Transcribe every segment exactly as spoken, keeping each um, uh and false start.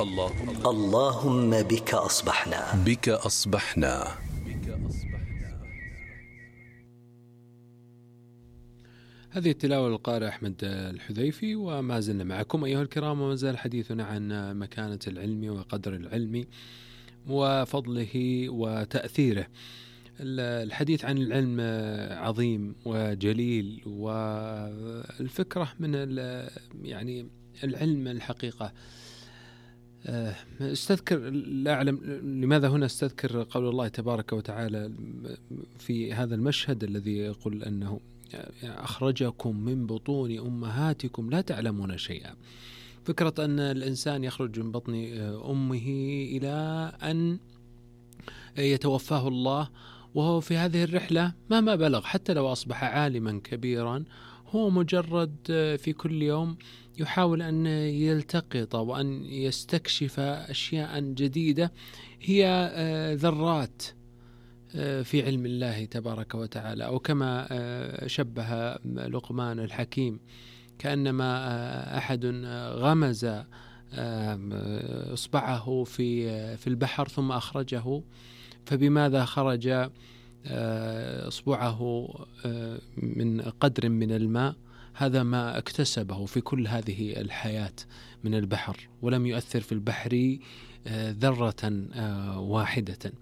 الله اللهم بك أصبحنا بك أصبحنا. هذه التلاوة للقارئ أحمد الحذيفي، وما زلنا معكم أيها الكرام، وما زال حديثنا عن مكانة العلم وقدر العلم وفضله وتأثيره. الحديث عن العلم عظيم وجليل، والفكرة من يعني العلم الحقيقة. استذكر، لا أعلم لماذا هنا استذكر قول الله تبارك وتعالى في هذا المشهد الذي يقول أنه أخرجكم من بطون أمهاتكم لا تعلمون شيئا. فكرة أن الإنسان يخرج من بطن أمه إلى أن يتوفاه الله، وهو في هذه الرحلة مهما بلغ، حتى لو أصبح عالما كبيرا، هو مجرد في كل يوم يحاول أن يلتقط وأن يستكشف أشياء جديدة هي ذرات في علم الله تبارك وتعالى. أو كما شبه لقمان الحكيم، كأنما أحد غمز إصبعه في في البحر ثم أخرجه، فبماذا خرج إصبعه من قدر من الماء؟ هذا ما اكتسبه في كل هذه الحياة من البحر، ولم يؤثر في البحر ذرة واحدة.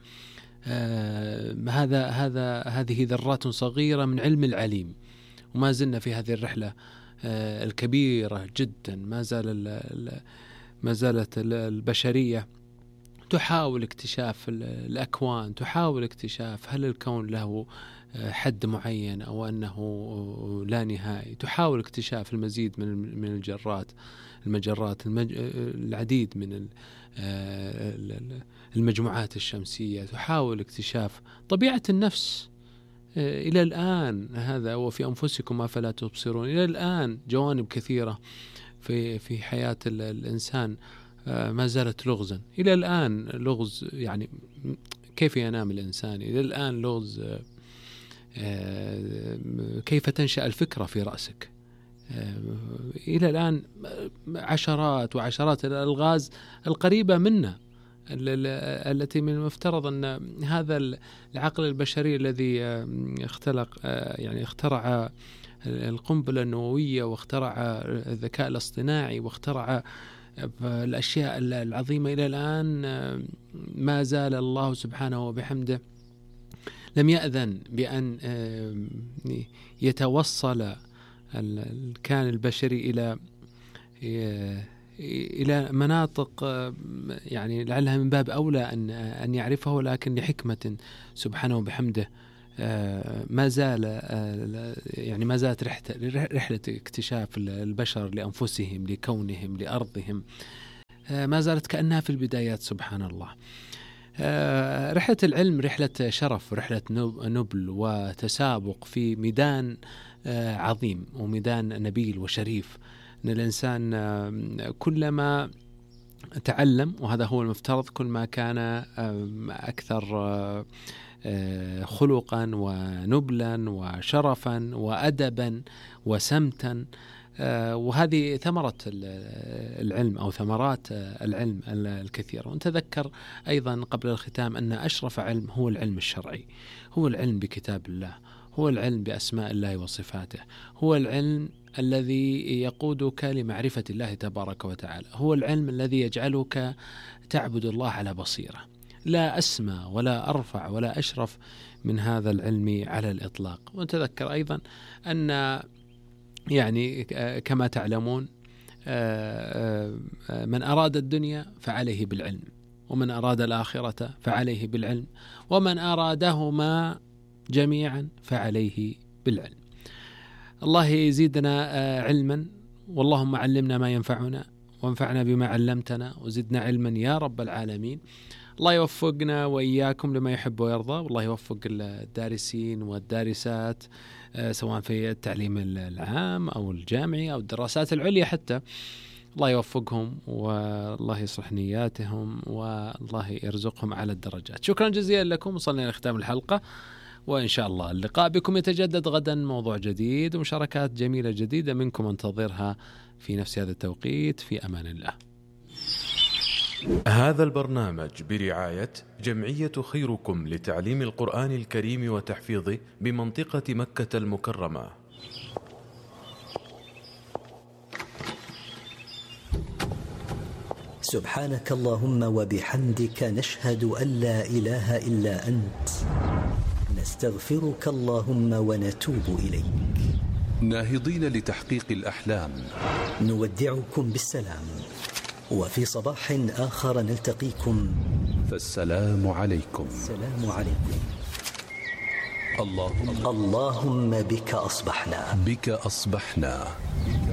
هذا هذا هذه ذرات صغيرة من علم العليم. وما زلنا في هذه الرحلة الكبيرة جدا. ما زال ما زالت البشرية تحاول اكتشاف الأكوان، تحاول اكتشاف هل الكون له حد معين أو أنه لا نهائي، تحاول اكتشاف المزيد من من الجرات المجرات المج... العديد من المجموعات الشمسية، تحاول اكتشاف طبيعة النفس إلى الآن. هذا وفي أنفسكم أفلا تبصرون. إلى الآن جوانب كثيرة في في حياة الإنسان ما زالت لغزا. إلى الآن لغز، يعني كيف ينام الإنسان؟ إلى الآن لغز كيف تنشأ الفكرة في رأسك؟ إلى الآن عشرات وعشرات الألغاز القريبة منا، التي من المفترض أن هذا العقل البشري الذي اختلق يعني اخترع القنبلة النووية، واخترع الذكاء الاصطناعي، واخترع الأشياء العظيمة، إلى الآن ما زال الله سبحانه وبحمده لم يأذن بأن يتوصل الكائن البشري إلى إلى مناطق يعني لعلها من باب أولى أن أن يعرفه، لكن لحكمة سبحانه وبحمده ما زال يعني ما زالت رحلة اكتشاف البشر لأنفسهم، لكونهم، لأرضهم، ما زالت كأنها في البدايات. سبحان الله. رحلة العلم رحلة شرف، رحلة نبل وتسابق في ميدان عظيم وميدان نبيل وشريف. أن الإنسان كلما تعلم، وهذا هو المفترض، كل ما كان أكثر خلقا ونبلا وشرفا وأدبا وسمتا. وهذه ثمرة العلم أو ثمرات العلم الكثيرة. ونتذكر أيضا قبل الختام أن أشرف علم هو العلم الشرعي، هو العلم بكتاب الله، هو العلم بأسماء الله وصفاته، هو العلم الذي يقودك لمعرفة الله تبارك وتعالى، هو العلم الذي يجعلك تعبد الله على بصيرة. لا أسمى ولا أرفع ولا أشرف من هذا العلم على الإطلاق. ونتذكر أيضا أن يعني كما تعلمون من أراد الدنيا فعليه بالعلم، ومن أراد الآخرة فعليه بالعلم، ومن أرادهما جميعا فعليه بالعلم. الله يزيدنا علما، واللهم علمنا ما ينفعنا وانفعنا بما علمتنا وزدنا علما يا رب العالمين. الله يوفقنا وإياكم لما يحب ويرضى، والله يوفق الدارسين والدارسات سواء في التعليم العام أو الجامعي أو الدراسات العليا حتى. الله يوفقهم والله يصلح نياتهم والله يرزقهم على الدرجات. شكرا جزيلا لكم، وصلنا إلى ختام الحلقة، وإن شاء الله اللقاء بكم يتجدد غدا، موضوع جديد ومشاركات جميلة جديدة منكم انتظرها في نفس هذا التوقيت. في أمان الله. هذا البرنامج برعاية جمعية خيركم لتعليم القرآن الكريم وتحفيظه بمنطقة مكة المكرمة. سبحانك اللهم وبحمدك نشهد أن لا إله إلا أنت، نستغفرك اللهم ونتوب إليك. ناهضين لتحقيق الأحلام نودعكم بالسلام، وفي صباح آخر نلتقيكم، فالسلام عليكم. السلام عليكم. اللهم اللهم بك أصبحنا بك أصبحنا